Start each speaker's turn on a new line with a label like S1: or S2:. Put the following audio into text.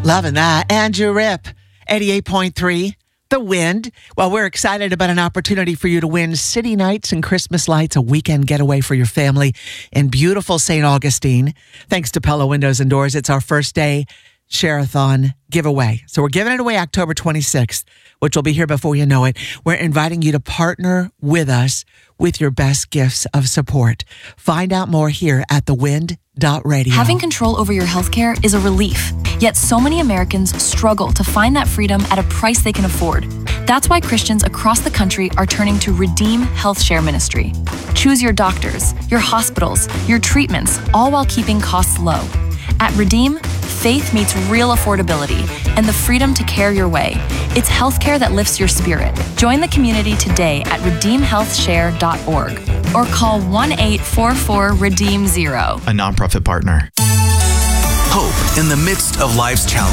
S1: Loving that. Andrew Rip, 88.3. The Wind. Well, we're excited about an opportunity for you to win City Nights and Christmas Lights, a weekend getaway for your family in beautiful St. Augustine. Thanks to Pella Windows and Doors. It's our first day Share-a-thon giveaway. So we're giving it away October 26th, which will be here before you know it. We're inviting you to partner with us with your best gifts of support. Find out more here at thewind.radio.
S2: Having control over your healthcare is a relief. Yet so many Americans struggle to find that freedom at a price they can afford. That's why Christians across the country are turning to Redeem Health Share Ministry. Choose your doctors, your hospitals, your treatments, all while keeping costs low. At Redeem, faith meets real affordability and the freedom to care your way. It's healthcare that lifts your spirit. Join the community today at redeemhealthshare.org or call 1-844-REDEEM-0.
S3: A nonprofit partner.
S4: Hope in the midst of life's challenges.